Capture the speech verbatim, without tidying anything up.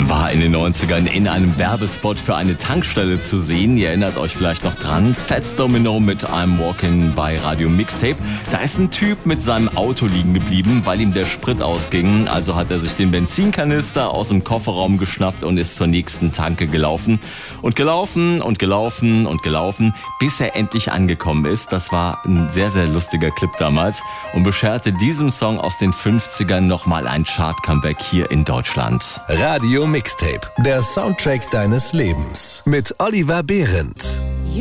war in den neunzigern in einem Werbespot für eine Tankstelle zu sehen. Ihr erinnert euch vielleicht noch dran. Fats Domino mit I'm Walking bei Radio Mixtape. Da ist ein Typ mit seinem Auto liegen geblieben, weil ihm der Sprit ausging. Also hat er sich den Benzinkanister aus dem Kofferraum geschnappt und ist zur nächsten Tanke gelaufen. Und gelaufen und gelaufen und gelaufen, bis er endlich angekommen ist. Das war ein sehr, sehr lustiger Clip damals und bescherte diesem Song aus den fünfzigern nochmal ein Chart-Comeback hier in Deutschland. Radio Mixtape, der Soundtrack deines Lebens mit Oliver Behrendt.